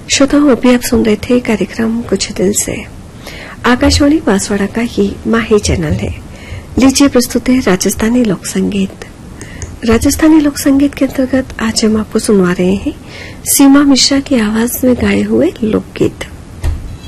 श्रोताओं, अभी आप सुन रहे थे कार्यक्रम कुछ दिल से। आकाशवाणी बांसवाड़ा का ये माही चैनल है। लीजिए प्रस्तुत है राजस्थानी लोक संगीत। राजस्थानी लोक संगीत के अंतर्गत आज हम आपको सुनवा रहे हैं सीमा मिश्रा की आवाज में गाए हुए लोकगीत।